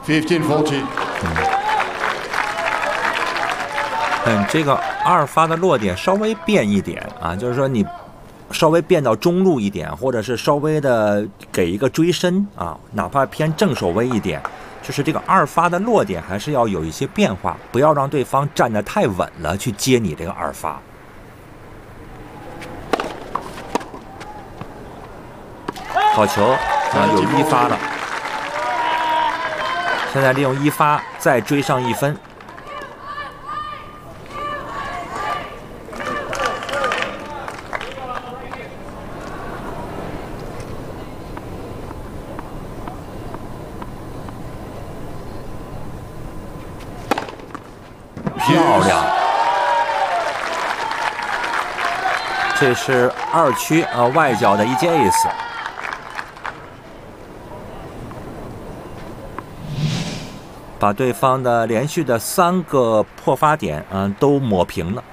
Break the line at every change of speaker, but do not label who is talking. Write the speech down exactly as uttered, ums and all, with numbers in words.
fifteen forty。
嗯，这个二发的落点稍微变一点啊，就是说你稍微变到中路一点，或者是稍微的给一个追身啊，哪怕偏正手位一点，就是这个二发的落点还是要有一些变化，不要让对方站得太稳了去接你这个二发。好球啊，有一发了，现在利用一发再追上一分。漂亮，这是二区啊外角的一记 ace， 把对方的连续的三个破发点嗯、啊、都抹平了。